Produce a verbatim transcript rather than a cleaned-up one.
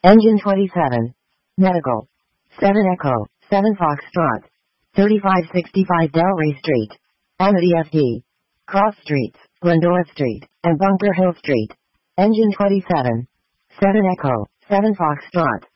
Engine twenty-seven. Medical. seven Echo, seven Foxtrot. thirty-five sixty-five Delray Street. Amity F D. Cross Streets, Glendora Street, and Bunker Hill Street. Engine twenty-seven. seven Echo, seven Foxtrot.